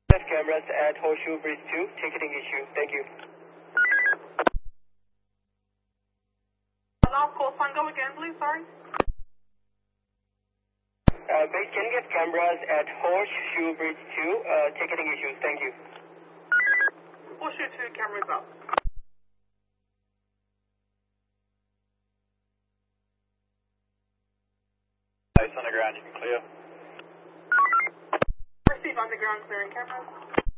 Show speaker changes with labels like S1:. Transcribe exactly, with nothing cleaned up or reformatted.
S1: Cameras at Horseshoe Bridge two, ticketing issue. Thank you.
S2: Last call sign, go again, please, sorry.
S1: Uh, base, can you get cameras at Horseshoe Bridge two, uh, ticketing issues. Thank you.
S2: Horseshoe two, cameras up.
S3: Base on the ground, you can clear.
S2: Receive underground clearing cameras.